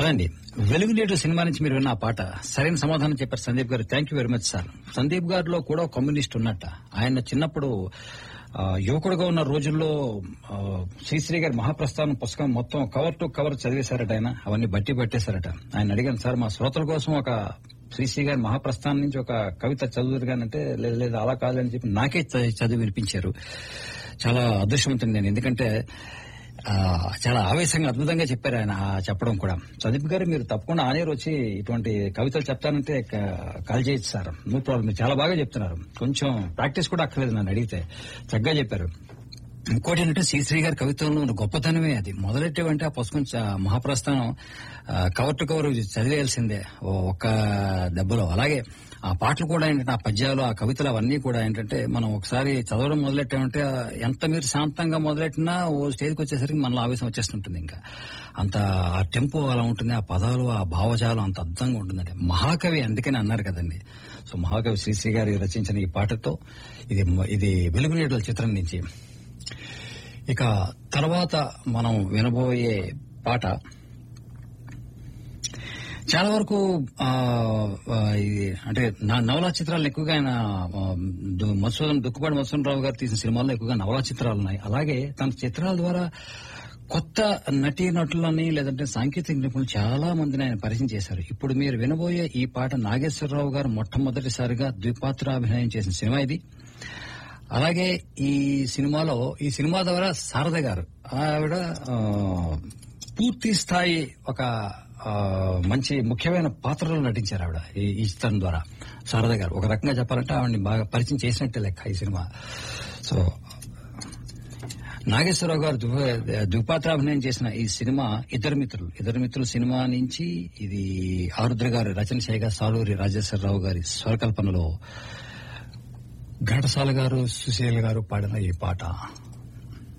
అదండి వెలుగునేటు సినిమా నుంచి మీరు విన్న ఆ పాట సరైన సమాధానం చెప్పారు సందీప్ గారు. Thank you very much sir. Sandeep గారిలో కూడా కమ్యూనిస్ట్ ఉన్నట్ట. ఆయన చిన్నప్పుడు యువకుడుగా ఉన్న రోజుల్లో శ్రీశ్రీ గారి మహాప్రస్థానం పుస్తకం మొత్తం కవర్ టు కవర్ చదివేశారట. ఆయన అవన్నీ బట్టి పట్టేశారట. ఆయన అడిగాను, సార్ మా శ్రోతల కోసం ఒక శ్రీశ్రీ గారి మహాప్రస్థానం నుంచి ఒక కవిత చదువురుగానంటే లేదు అలా కాదని చెప్పి నాకే చదివి వినిపించారు. చాలా అదృష్టవంతుడు నేను, ఎందుకంటే చాలా ఆవేశంగా అద్భుతంగా చెప్పారు ఆయన చెప్పడం కూడా. సందీప్ గారు మీరు తప్పకుండా ఆనేరు వచ్చి ఇటువంటి కవితలు చెప్తానంటే కాల్ చేయొచ్చు సార్, నో ప్రాబ్లం. మీరు చాలా బాగా చెప్తున్నారు, కొంచెం ప్రాక్టీస్ కూడా అక్కర్లేదు నన్ను అడిగితే, చక్కగా చెప్పారు. ఇంకోటి ఏంటంటే శ్రీశ్రీ గారి కవిత్వంలో ఉన్న గొప్పతనమే అది. మొదలెట్టేవంటే ఆ పుస్తకం మహాప్రస్థానం కవర్ టు కవర్ చదివేయాల్సిందే ఒక్క దెబ్బలో. అలాగే ఆ పాటలు కూడా ఏంటంటే ఆ పద్యాలు ఆ కవితలు అవన్నీ కూడా ఏంటంటే మనం ఒకసారి చదవడం మొదలెట్టామంటే ఎంత మీరు శాంతంగా మొదలెట్టినా ఓ స్టేజ్కి వచ్చేసరికి మనలో ఆవేశం వచ్చేస్తుంటుంది. ఇంకా అంత ఆ టెంపో అలా ఉంటుంది, ఆ పదాలు ఆ భావజాలం అంత అద్భుతంగా ఉంటుందండి. మహాకవి అందుకని అన్నారు కదండి. సో మహాకవి శ్రీశ్రీ గారు రచించిన ఈ పాటతో ఇది వెలుగునేడుల చిత్రం నుంచి. ఇక తర్వాత మనం వినబోయే పాట చాలా వరకు ఇది అంటే నా నవలా చిత్రాలను ఎక్కువగా ఆయన దుక్కుపాటి మధుసూదన్ రావు గారు తీసిన సినిమాల్లో ఎక్కువగా నవలా చిత్రాలు ఉన్నాయి. అలాగే తన చిత్రాల ద్వారా కొత్త నటీనటులని లేదంటే సాంకేతిక నిపుణులు చాలా మందిని ఆయన పరిచయం చేశారు. ఇప్పుడు మీరు వినబోయే ఈ పాట నాగేశ్వరరావు గారు మొట్టమొదటిసారిగా ద్విపాత్రాభినయం చేసిన సినిమా ఇది. అలాగే ఈ సినిమా ద్వారా శారద గారు ఆవిడ పూర్తి స్థాయి ఒక మంచి ముఖ్యమైన పాత్రలో నటించారు ఆవిడ ఈ చిత్రం ద్వారా. శారద గారు ఒక రకంగా చెప్పాలంటే ఆవిడని బాగా పరిచయం చేసినట్టే లెక్క ఈ సినిమా. సో నాగేశ్వరరావు గారు ద్విపాత్రాభినయం చేసిన ఈ సినిమా ఇద్దరు మిత్రులు సినిమా నుంచి ఇది ఆరుద్ర గారు రచన చేయగా సాలూరి రాజేశ్వరరావు గారి స్వరకల్పనలో ఘంటసాల గారు సుశీల్ గారు పాడిన ఈ పాట.